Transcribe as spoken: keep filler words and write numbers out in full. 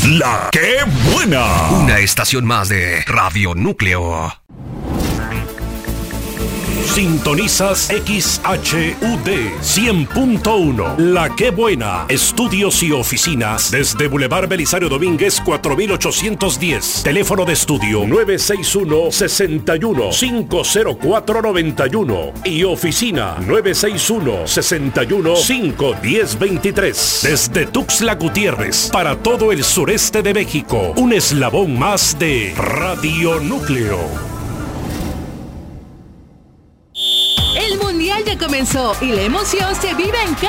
La que buena. Una estación más de Radio Núcleo. Sintonizas X H U D cien punto uno. La que buena. Estudios y oficinas desde Boulevard Belisario Domínguez cuatro mil ochocientos diez. Teléfono de estudio nueve seis uno, seis uno, cinco cero cuatro, nueve uno y oficina nueve seis uno, seis uno, cinco uno cero, dos tres. Desde Tuxtla Gutiérrez para todo el sureste de México. Un eslabón más de Radio Núcleo. El Mundial ya comenzó y la emoción se vive en cada